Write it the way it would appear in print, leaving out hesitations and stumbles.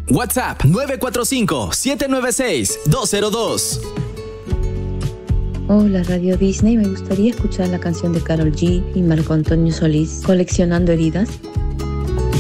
WhatsApp 945-796-202. Hola Radio Disney, me gustaría escuchar la canción de Karol G y Marco Antonio Solís, Coleccionando Heridas.